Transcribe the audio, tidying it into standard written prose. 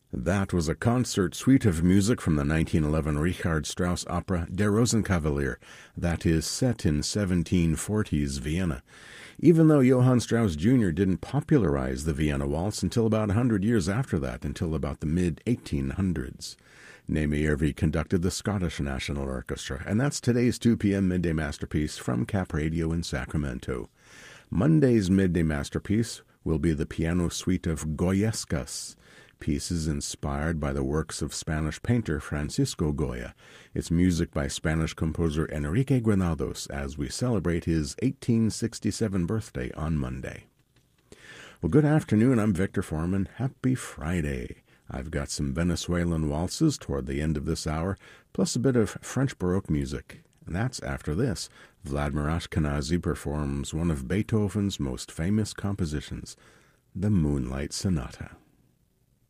That was a concert suite of music from the 1911 Richard Strauss opera Der Rosenkavalier, that is set in 1740s Vienna. Even though Johann Strauss Jr. didn't popularize the Vienna Waltz until about 100 years after that, until about the mid-1800s. Naomi Irving conducted the Scottish National Orchestra, and that's today's 2 p.m. Midday Masterpiece from Cap Radio in Sacramento. Monday's Midday Masterpiece will be the piano suite of Goyescas, pieces inspired by the works of Spanish painter Francisco Goya. It's music by Spanish composer Enrique Granados as we celebrate his 1867 birthday on Monday. Well, good afternoon. I'm Victor Foreman. Happy Friday. I've got some Venezuelan waltzes toward the end of this hour, plus a bit of French Baroque music. And that's after this. Vladimir Ashkenazy performs one of Beethoven's most famous compositions, the Moonlight Sonata.